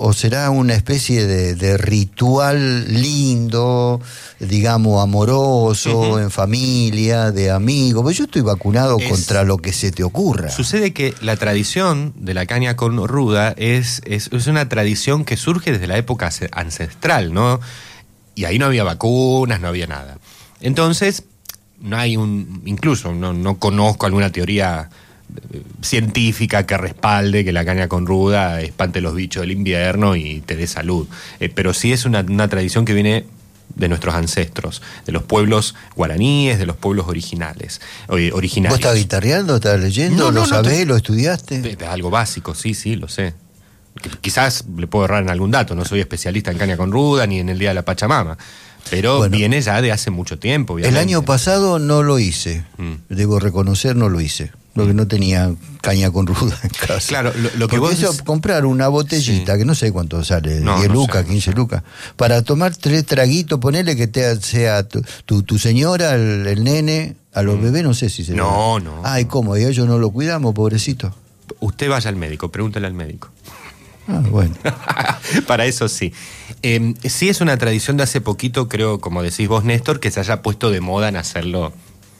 o será una especie de ritual lindo, digamos, amoroso, en familia, de amigos? Pues yo estoy vacunado contra lo que se te ocurra. Sucede que la tradición de la caña con ruda es una tradición que surge desde la época ancestral, ¿no? Y ahí no había vacunas, no había nada. Entonces, no hay incluso no conozco alguna teoría científica que respalde que la caña con ruda espante los bichos del invierno y te dé salud. Pero sí es una tradición que viene de nuestros ancestros, de los pueblos guaraníes, de los pueblos originarios. ¿Vos estás guitarreando, estás leyendo, lo sabés, lo estudiaste? De algo básico, sí, lo sé. Quizás le puedo errar en algún dato, no soy especialista en caña con ruda ni en el Día de la Pachamama, pero bueno, viene ya de hace mucho tiempo, obviamente. El año pasado no lo hice, debo reconocer, no lo hice. Porque no tenía caña con ruda en casa. Claro, lo que porque vos... comprar una botellita, que no sé cuánto sale, 10 lucas, 15 lucas, para tomar 3 traguitos, ponele que sea tu señora, el nene, a los bebés no sé si se No. Ay, ¿cómo? ¿Y ellos no lo cuidamos, pobrecito? Usted vaya al médico, pregúntale al médico. Ah, bueno. Para eso sí. Sí es una tradición de hace poquito, creo, como decís vos, Néstor, que se haya puesto de moda en hacerlo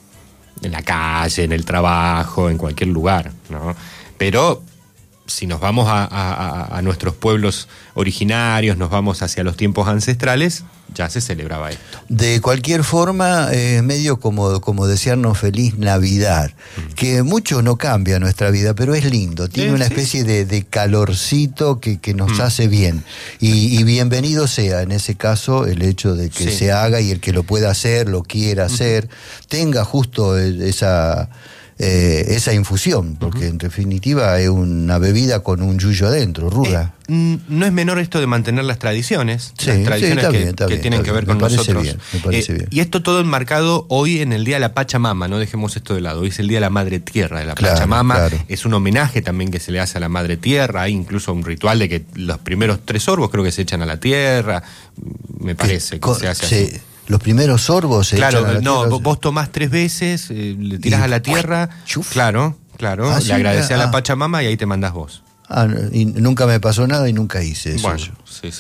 en la calle, en el trabajo, en cualquier lugar, ¿no? Pero si nos vamos a nuestros pueblos originarios, nos vamos hacia los tiempos ancestrales, ya se celebraba esto. De cualquier forma, es medio como desearnos feliz Navidad, que mucho no cambia nuestra vida, pero es lindo, tiene una especie de calorcito que nos hace bien. Y bienvenido sea, en ese caso, el hecho de que se haga y el que lo pueda hacer, lo quiera hacer, tenga justo esa infusión, porque en definitiva es una bebida con un yuyo adentro, ruda. No es menor esto de mantener las tradiciones, las tradiciones que tienen que ver con nosotros. Me parece bien. Y esto todo enmarcado hoy en el Día de la Pachamama, no dejemos esto de lado, hoy es el Día de la Madre Tierra, de la Pachamama, es un homenaje también que se le hace a la Madre Tierra, hay incluso un ritual de que los primeros 3 sorbos creo que se echan a la tierra, me parece que se hace así. Los primeros sorbos se echan a la tierra. Vos tomás 3 veces, le tirás a la tierra, claro, le agradecés a la Pachamama y ahí te mandás vos. Y nunca me pasó nada y nunca hice eso. Bueno, sí.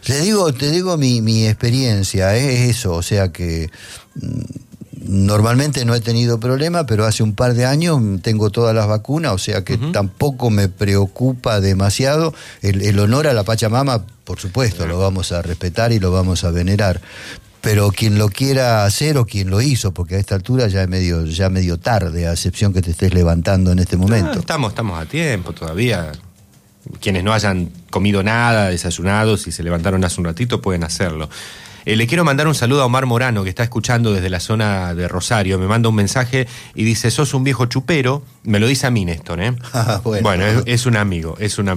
Te digo mi experiencia, es eso, o sea que normalmente no he tenido problema, pero hace un par de años tengo todas las vacunas, o sea que tampoco me preocupa demasiado. El honor a la Pachamama, por supuesto, lo vamos a respetar y lo vamos a venerar. Pero quien lo quiera hacer o quien lo hizo, porque a esta altura ya es medio tarde, a excepción que te estés levantando en este momento. Estamos a tiempo todavía. Quienes no hayan comido nada, desayunado, si se levantaron hace un ratito, pueden hacerlo. Le quiero mandar un saludo a Omar Morano, que está escuchando desde la zona de Rosario. Me manda un mensaje y dice: sos un viejo chupero. Me lo dice a mí, Néstor, ¿eh? Bueno, es un amigo.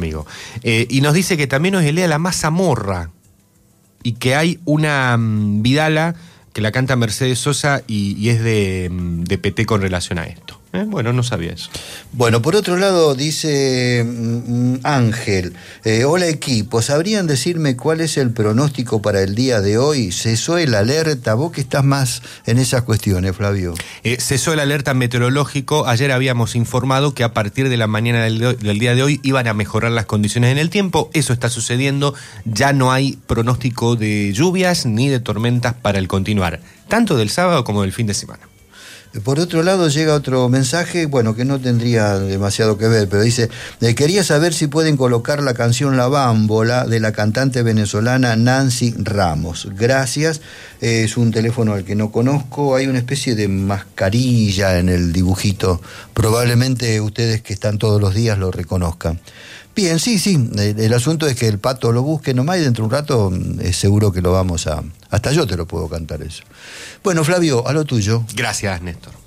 Y nos dice que también nos elea la mazamorra y que hay una vidala que la canta Mercedes Sosa y es de PT con relación a esto. Bueno, no sabía eso. Bueno, por otro lado, dice Ángel, hola equipo, ¿sabrían decirme cuál es el pronóstico para el día de hoy? ¿Cesó el alerta? Vos que estás más en esas cuestiones, Flavio. Cesó el alerta meteorológico. Ayer habíamos informado que a partir de la mañana del día de hoy iban a mejorar las condiciones en el tiempo. Eso está sucediendo. Ya no hay pronóstico de lluvias ni de tormentas para el continuar, tanto del sábado como del fin de semana. Por otro lado llega otro mensaje, bueno, que no tendría demasiado que ver, pero dice, quería saber si pueden colocar la canción La Bámbola de la cantante venezolana Nancy Ramos. Gracias. Es un teléfono al que no conozco, hay una especie de mascarilla en el dibujito, probablemente ustedes que están todos los días lo reconozcan. Bien, sí, el asunto es que el Pato lo busque nomás y dentro de un rato es seguro que lo vamos a... Hasta yo te lo puedo cantar eso. Bueno, Flavio, a lo tuyo. Gracias, Néstor.